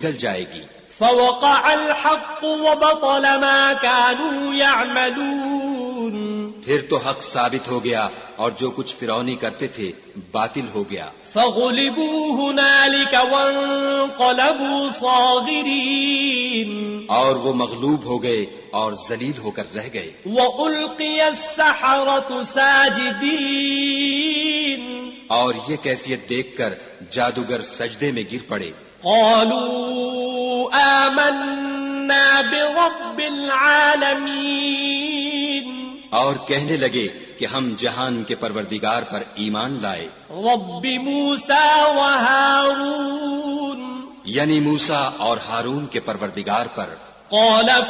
गल जाएगी। फवक़अल हक़्क़ु वबतल मा कानू यअमलून, फिर तो हक साबित हो गया और जो कुछ फिरौनी करते थे बातिल हो गया। फ़ग़ुलिबू हुनालिक वन्क़लबू साग़िरीन, और वो मग़लूब हो गए और जलील होकर रह गए। वउल्क़ियस्सहरतु साजिदीन, और ये कैफियत देखकर जादूगर सजदे में गिर पड़े। क़ालू आमन्ना बिरब्बिल आलमीन, और कहने लगे कि हम जहान के परवरदिगार पर ईमान लाए। रब्बि मूसा व हारून, यानी मूसा और हारून के परवरदिगार पर। क़ाल